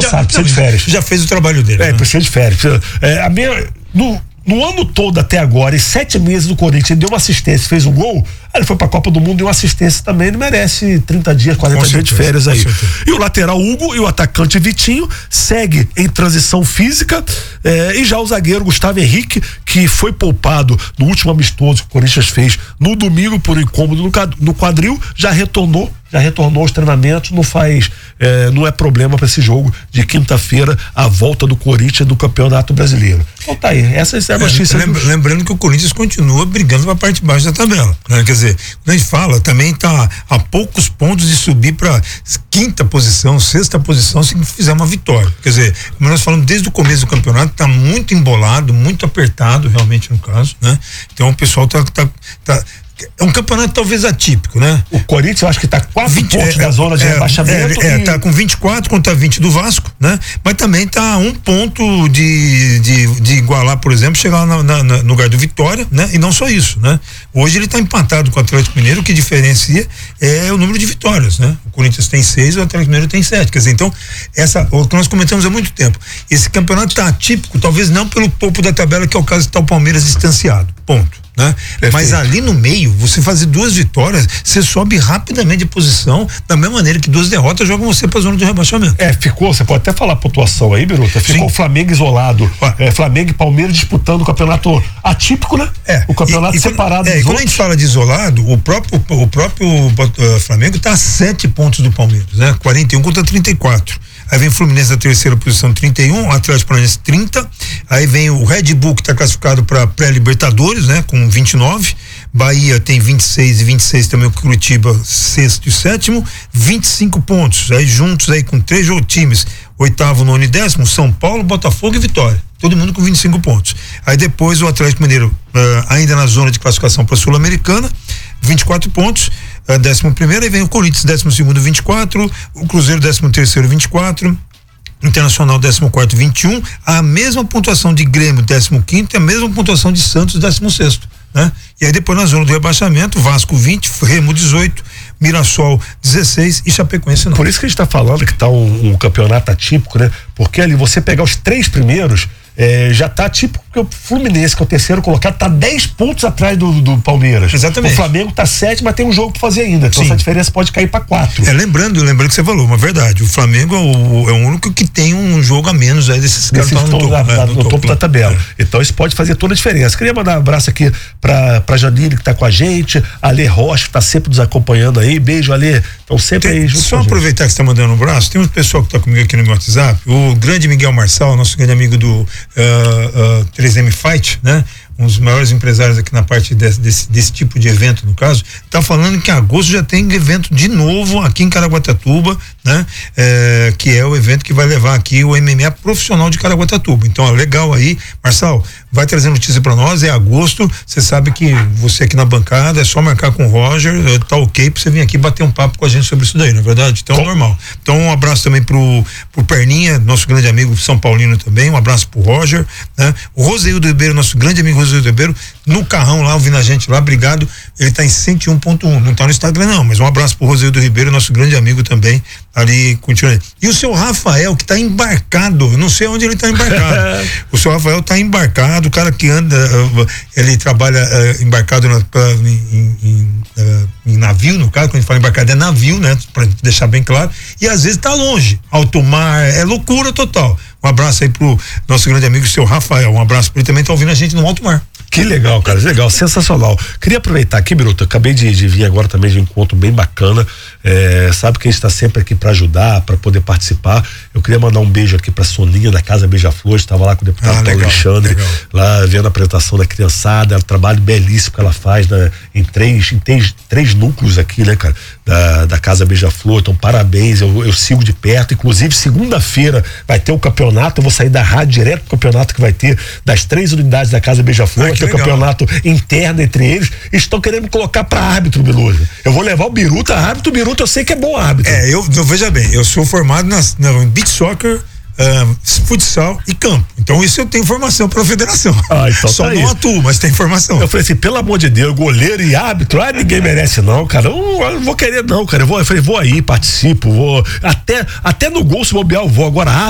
cansado, precisa de férias. Já fez o trabalho dele. Né? Precisa de férias. No ano todo até agora, em 7 meses do Corinthians, ele deu uma assistência, fez um gol, aí ele foi pra Copa do Mundo e deu uma assistência também, ele merece 30 dias, 40 dias de férias aí. E o lateral Hugo e o atacante Vitinho segue em transição física, e já o zagueiro Gustavo Henrique, que foi poupado no último amistoso que o Corinthians fez no domingo por um incômodo no quadril, já retornou aos treinamentos, não é problema para esse jogo de quinta-feira, a volta do Corinthians no Campeonato Brasileiro. Então tá aí, essa é a notícia. Lembrando que o Corinthians continua brigando para a parte de baixo da tabela, né? Quer dizer, quando a gente fala, também tá a poucos pontos de subir para quinta posição, sexta posição, se fizer uma vitória. Quer dizer, como nós falamos desde o começo do campeonato, tá muito embolado, muito apertado, realmente, no caso, né? Então o pessoal é um campeonato talvez atípico, né? O Corinthians eu acho que tá 4 pontos da zona de rebaixamento. Tá com 24 contra 20 do Vasco, né? Mas também tá 1 ponto de igualar, por exemplo, chegar no lugar do Vitória, né? E não só isso, né? Hoje ele tá empatado com o Atlético Mineiro, o que diferencia é o número de vitórias, né? O Corinthians tem 6, o Atlético Mineiro tem 7. Quer dizer, então, o que nós comentamos há muito tempo, esse campeonato tá atípico, talvez não pelo topo da tabela, que é o caso de tá o Palmeiras distanciado, ponto. Né? Mas ali no meio, você fazer 2 vitórias, você sobe rapidamente de posição, da mesma maneira que 2 derrotas jogam você pra zona de rebaixamento. Você pode até falar a pontuação aí, Biruta, ficou o Flamengo isolado, Flamengo e Palmeiras disputando o campeonato atípico, né? O campeonato separado dos outros. Quando a gente fala de isolado, o próprio Flamengo tá a 7 pontos do Palmeiras, né? 41 contra 34. Aí vem o Fluminense na terceira posição, 31, o Atlético Paranaense 30, aí vem o Red Bull, que está classificado para pré-Libertadores, né, com 29, Bahia tem 26 e 26 também, o Curitiba sexto e sétimo, 25 pontos, aí juntos aí com 3 times, 8º, 9º e 10º, São Paulo, Botafogo e Vitória, todo mundo com 25 pontos. Aí depois o Atlético Mineiro, ainda na zona de classificação para a Sul-Americana, 24 pontos, 11º, aí vem o Corinthians 12º, 24, o Cruzeiro 13º, 24, Internacional 14º, 21, a mesma pontuação de Grêmio 15º e a mesma pontuação de Santos 16º, né? E aí depois na zona do rebaixamento, Vasco 20, Remo 18, Mirassol 16 e Chapecoense 9. Por isso que a gente tá falando que tá um campeonato atípico, né? Porque ali você pegar os 3 primeiros, já tá tipo porque o Fluminense, que é o terceiro colocado, tá 10 pontos atrás do Palmeiras. Exatamente. O Flamengo tá 7, mas tem um jogo pra fazer ainda. Então essa diferença pode cair pra 4. Lembrando que você falou, uma verdade. O Flamengo é o único que tem um jogo a menos aí desses caras que estão no topo da tabela. Então isso pode fazer toda a diferença. Queria mandar um abraço aqui pra Janine, que tá com a gente, Ale Rocha, que tá sempre nos acompanhando aí. Beijo, Ale. Então sempre aí junto. Só aproveitar que você tá mandando um abraço, tem um pessoal que tá comigo aqui no meu WhatsApp, o grande Miguel Marçal, nosso grande amigo do 3M Fight, né? Um dos maiores empresários aqui na parte desse tipo de evento, no caso, tá falando que em agosto já tem evento de novo aqui em Caraguatatuba, né? Que é o evento que vai levar aqui o MMA profissional de Caraguatatuba. Então é legal aí, Marçal, vai trazer notícia pra nós, é agosto, você sabe que você aqui na bancada, é só marcar com o Roger, tá ok pra você vir aqui bater um papo com a gente sobre isso daí, não é verdade? Então normal. Então um abraço também pro Perninha, nosso grande amigo São Paulino também, um abraço pro Roger, né? O Roseildo Ribeiro, nosso grande amigo Roseildo Ribeiro, no carrão lá, ouvindo a gente lá, obrigado, ele tá em 101.1, não tá no Instagram não, mas um abraço pro Roseildo Ribeiro, nosso grande amigo também, ali, continua. E o seu Rafael, que tá embarcado, não sei onde ele tá embarcado, o seu Rafael tá embarcado, o cara que anda, ele trabalha embarcado em navio, no caso, quando a gente fala embarcado é navio, né, pra deixar bem claro, e às vezes tá longe, alto mar, é loucura total. Um abraço aí pro nosso grande amigo, seu Rafael, um abraço pra ele também, tá ouvindo a gente no alto mar. Que legal, cara, legal, sensacional. Queria aproveitar aqui, Biruta, acabei de vir agora também de um encontro bem bacana, sabe que a gente está sempre aqui para ajudar, para poder participar. Eu queria mandar um beijo aqui pra Soninha da Casa Beija-Flor, estava lá com o deputado Paulo Alexandre, lá vendo a apresentação da criançada, o trabalho belíssimo que ela faz em três núcleos aqui, né, cara, da Casa Beija-Flor. Então parabéns, eu sigo de perto, inclusive segunda-feira vai ter o campeonato, eu vou sair da rádio direto pro campeonato que vai ter das 3 unidades da Casa Beija-Flor, o campeonato interno entre eles. Estão querendo colocar pra árbitro, Biluza. Eu vou levar o Biruta árbitro, o Biruta eu sei que é bom árbitro. Eu veja bem, eu sou formado em beach soccer, futsal e campo. Então isso eu tenho informação pela federação. Então só tá não atuo, mas tem informação. Eu falei assim, pelo amor de Deus, goleiro e árbitro, ninguém merece não, cara. Eu não vou querer não, cara. Eu falei, vou aí, participo, vou até no gol se bobear eu vou. Agora